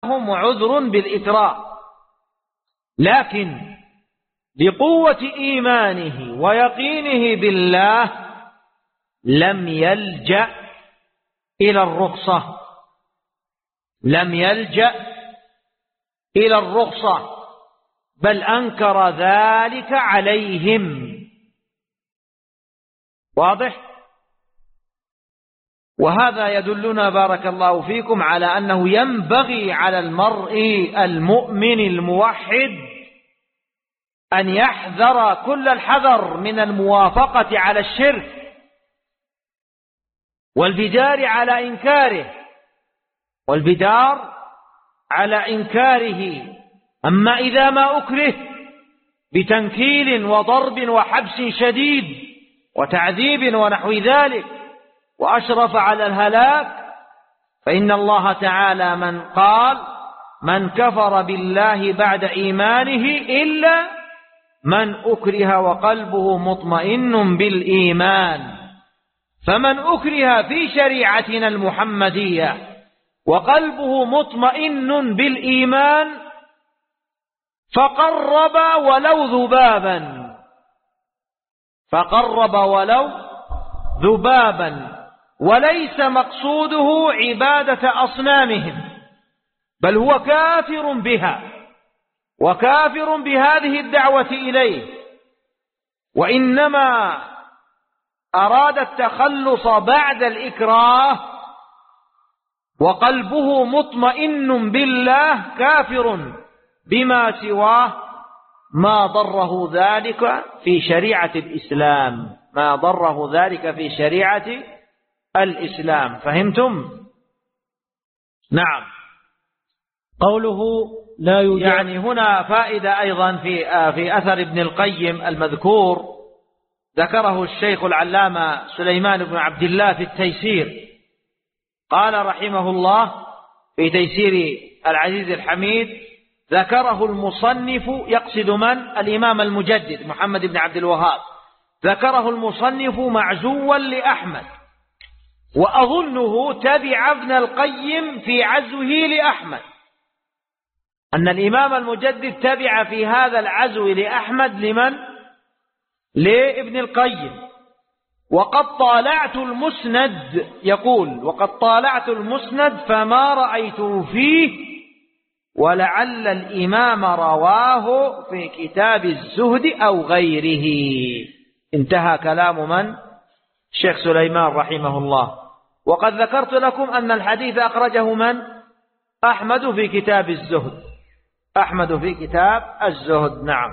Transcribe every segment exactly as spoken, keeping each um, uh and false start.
لهم عذر بالإكراه، لكن لقوة إيمانه ويقينه بالله لم يلجأ إلى الرخصة لم يلجأ إلى الرخصة بل أنكر ذلك عليهم. واضح؟ وهذا يدلنا بارك الله فيكم على أنه ينبغي على المرء المؤمن الموحد أن يحذر كل الحذر من الموافقة على الشرك والبدار على إنكاره والبدار على إنكاره. أما إذا ما أكره بتنكيل وضرب وحبس شديد وتعذيب ونحو ذلك وأشرف على الهلاك، فإن الله تعالى من قال من كفر بالله بعد إيمانه إلا من أكره وقلبه مطمئن بالإيمان. فمن أكره في شريعتنا المحمدية وقلبه مطمئن بالإيمان فقرب ولو ذبابا فقرب ولو ذبابا وليس مقصوده عبادة أصنامهم، بل هو كافر بها وكافر بهذه الدعوة إليه، وإنما أراد التخلص بعد الإكراه وقلبه مطمئن بالله كافر بما سواه ما ضره ذلك في شريعة الإسلام ما ضره ذلك في شريعة الإسلام. فهمتم؟ نعم. قوله لا يوجد، يعني هنا فائدة أيضا في في أثر ابن القيم المذكور ذكره الشيخ العلامة سليمان بن عبد الله في التيسير، قال رحمه الله في تيسير العزيز الحميد ذكره المصنف، يقصد من؟ الإمام المجدد محمد بن عبد الوهاب، ذكره المصنف معزوا لأحمد، وأظنه تبع ابن القيم في عزوه لأحمد، أن الإمام المجدد تبع في هذا العزو لأحمد لمن؟ لابن القيم. وقد طالعت المسند، يقول وقد طالعت المسند فما رأيته فيه ولعل الإمام رواه في كتاب الزهد أو غيره. انتهى كلام من؟ الشيخ سليمان رحمه الله. وقد ذكرت لكم أن الحديث أخرجه من؟ أحمد في كتاب الزهد أحمد في كتاب الزهد. نعم.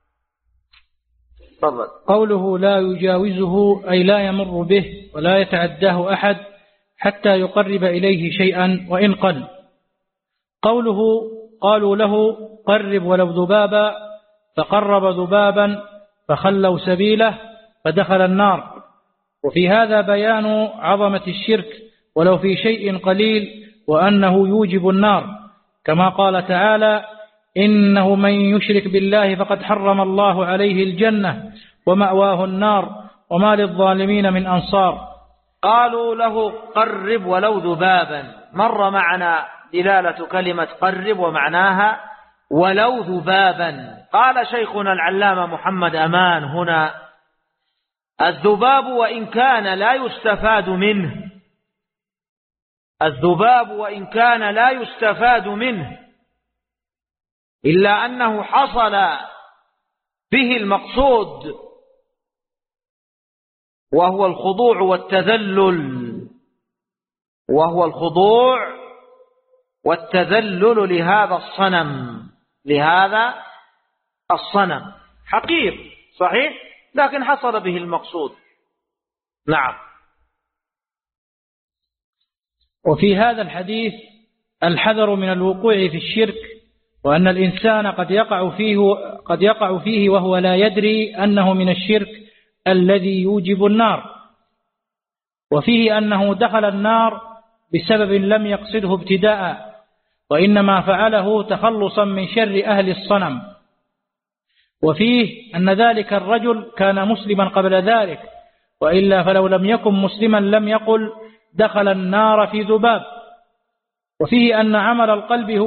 تفضل. قوله لا يجاوزه أي لا يمر به ولا يتعداه أحد حتى يقرب إليه شيئا وإن قل. قوله قالوا له قرب ولو ذبابا فقرب ذبابا فخلوا سبيله فدخل النار. وفي هذا بيان عظمة الشرك ولو في شيء قليل وأنه يوجب النار، كما قال تعالى إنه من يشرك بالله فقد حرم الله عليه الجنة ومأواه النار وما للظالمين من أنصار. قالوا له قرب ولو ذبابا، مر معنا دلالة كلمة قرب ومعناها ولو ذبابا. قال شيخنا العلامة محمد أمان هنا الذباب وإن كان لا يستفاد منه الذباب وإن كان لا يستفاد منه إلا أنه حصل به المقصود وهو الخضوع والتذلل وهو الخضوع والتذلل لهذا الصنم لهذا الصنم حقير صحيح، لكن حصل به المقصود. نعم. وفي هذا الحديث الحذر من الوقوع في الشرك، وأن الإنسان قد يقع فيه قد يقع فيه وهو لا يدري أنه من الشرك الذي يوجب النار، وفيه أنه دخل النار بسبب لم يقصده ابتداء، وإنما فعله تخلصا من شر أهل الصنم. وفيه أن ذلك الرجل كان مسلما قبل ذلك، وإلا فلو لم يكن مسلما لم يقل دخل النار في ذباب. وفيه أن عمل القلب هو